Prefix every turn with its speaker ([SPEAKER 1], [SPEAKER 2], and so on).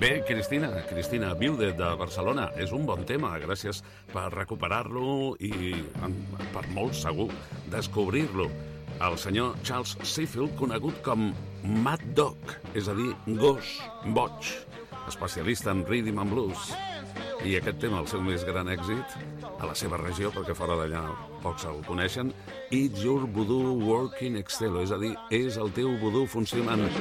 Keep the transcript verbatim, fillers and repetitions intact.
[SPEAKER 1] Bé, Cristina, Cristina Viude de Barcelona, és un bon tema, gràcies per recuperar-lo i, per molt segur, descobrir-lo. El senyor Charles Sheffield, conegut com Mad Dog, és a dir, gos boig, especialista en rhythm and blues. I aquest tema, el seu més gran èxit, a la seva regió, perquè fora d'allà pocs el coneixen, It's Your Voodoo Working Excello, és a dir, és el teu vudú funcionant.